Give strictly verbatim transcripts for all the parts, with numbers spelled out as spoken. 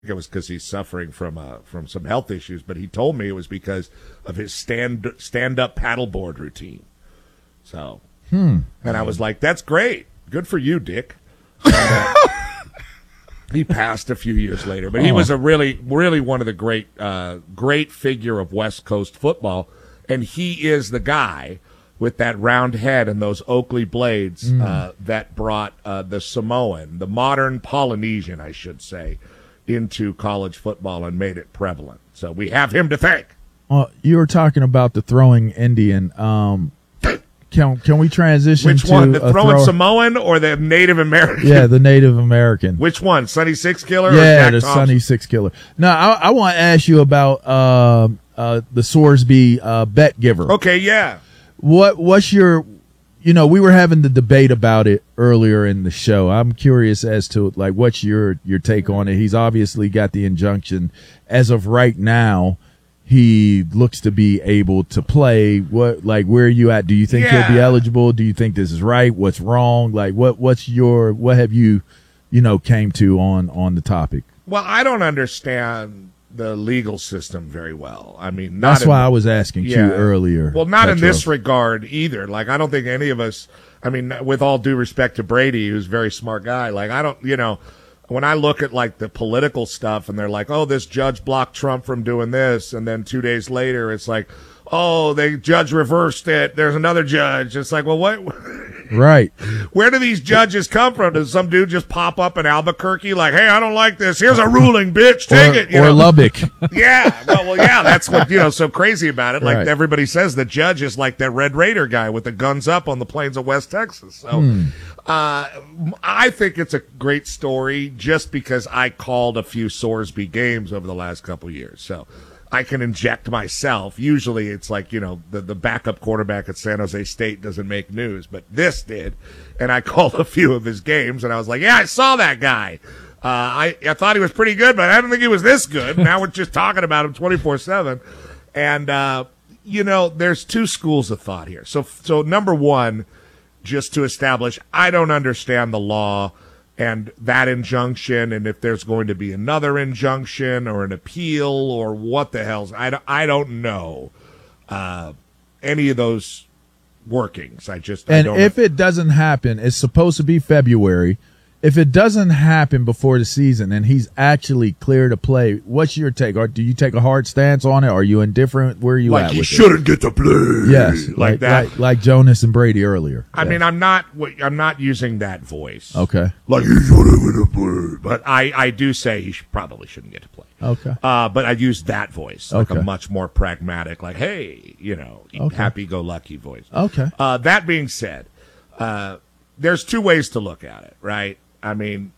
it was because he's suffering from uh, from some health issues, but he told me it was because of his stand stand up paddleboard routine. So, hmm. and I was like, "That's great, good for you, Dick." And, uh, he passed a few years later, but he was a really, really one of the great, uh, great figure of West Coast football, and he is the guy with that round head and those Oakley blades Mm. uh, that brought uh, the Samoan, the modern Polynesian, I should say, into college football and made it prevalent. So we have him to thank. Well, you were talking about the throwing Indian. Um, can can we transition Which to one, the a throwing throw- Samoan or the Native American? Yeah, the Native American. Which one, Sonny Six Killer? Yeah, or Jack the Thompson? Sonny Six Killer. Now, I, I want to ask you about uh, uh, the Sorsby uh, bet giver. Okay, yeah. What what's your, you know, we were having the debate about it earlier in the show. I'm curious as to like what's your your take on it. He's obviously got the injunction. As of right now, he looks to be able to play. What like where are you at? Do you think Yeah. he'll be eligible? Do you think this is right? What's wrong? Like what what's your what have you, you know, came to on on the topic? Well, I don't understand the legal system very well. I mean, not That's in, why I was asking yeah. you earlier. Well, not in Petro. this regard either. Like, I don't think any of us, I mean, with all due respect to Brady, who's a very smart guy, like, I don't, you know, when I look at, like, the political stuff and they're like, oh, this judge blocked Trump from doing this, and then two days later it's like, oh, the judge reversed it, there's another judge. It's like, well, what? Right. Where do these judges come from? Does some dude just pop up in Albuquerque like, hey, I don't like this. Here's a ruling, bitch. Take or, it. You or know? Lubbock. Yeah. Well, well, yeah, that's what, you know, so crazy about it. Like Right. everybody says the judge is like that Red Raider guy with the guns up on the plains of West Texas. So Hmm. uh, I think it's a great story just because I called a few Sorsby games over the last couple of years. So I can inject myself. Usually it's like, you know, the, the backup quarterback at San Jose State doesn't make news, but this did. And I called a few of his games and I was like, yeah, I saw that guy. Uh, I, I thought he was pretty good, but I didn't think he was this good. Now we're just talking about him twenty-four seven. And, uh, you know, there's two schools of thought here. So, so number one, just to establish, I don't understand the law and that injunction, and if there's going to be another injunction or an appeal or what the hell's, I don't, I don't know uh, any of those workings. I just, I And don't if know. it doesn't happen, it's supposed to be February. If it doesn't happen before the season and he's actually clear to play, what's your take? Or do you take a hard stance on it? Are you indifferent? Where are you Like at he with it? shouldn't get to play. Yes, like, that. like, like Jonas and Brady earlier. I Yeah. mean, I'm not, I'm not using that voice. Okay. Like he shouldn't get to play. But I, I do say he should, probably shouldn't get to play. Okay. Uh, but I use that voice, like Okay. a much more pragmatic, like, hey, you know, Okay. happy-go-lucky voice. Okay. Uh, that being said, uh, there's two ways to look at it, right? I mean,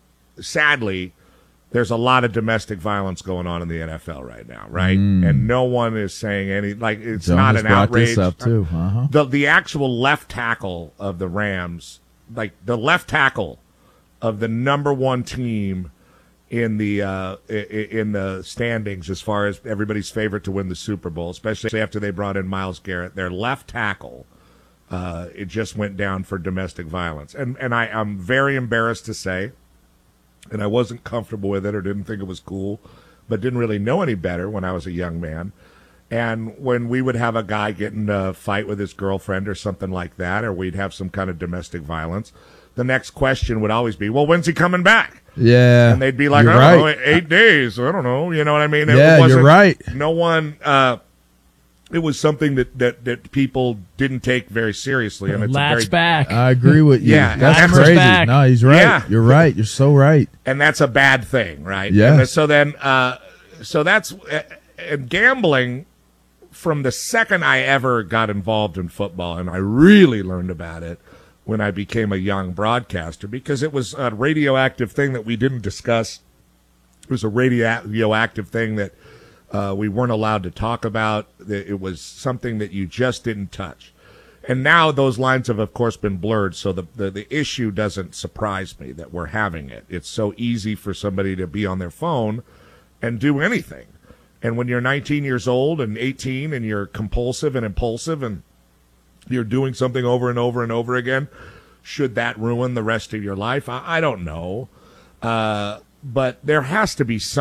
sadly, there's a lot of domestic violence going on in the N F L right now, right? And no one is saying any, like, it's not Jonas an brought outrage. this up too. Uh-huh. The the actual left tackle of the Rams, like the left tackle of the number one team in the uh, i- i- in the standings as far as everybody's favorite to win the Super Bowl, especially after they brought in Myles Garrett. Their left tackle, uh, it just went down for domestic violence, and and I am very embarrassed to say, and I wasn't comfortable with it or didn't think it was cool, but didn't really know any better when I was a young man. And when we would have a guy get in a fight with his girlfriend or something like that, or we'd have some kind of domestic violence, the next question would always be, well, when's he coming back? Yeah. And they'd be like, you're I don't right. know, eight days. I don't know. You know what I mean? It Yeah, wasn't- you're right. No one, uh, it was something that, that, that people didn't take very seriously. And it's a Latch very, back. I agree with you. Yeah, That's Latimer's crazy. back. No, he's right. Yeah. You're right. You're so right. and that's a bad thing, right? Yes. And so then, uh, so that's, uh, and gambling, from the second I ever got involved in football, and I really learned about it when I became a young broadcaster, because it was a radioactive thing that we didn't discuss. It was a radioactive thing that uh, we weren't allowed to talk about. It was something that you just didn't touch. And now those lines have, of course, been blurred, so the, the, the issue doesn't surprise me that we're having it. It's so easy for somebody to be on their phone and do anything. And when you're nineteen years old and eighteen and you're compulsive and impulsive and you're doing something over and over and over again, should that ruin the rest of your life? I, I don't know. Uh, but there has to be some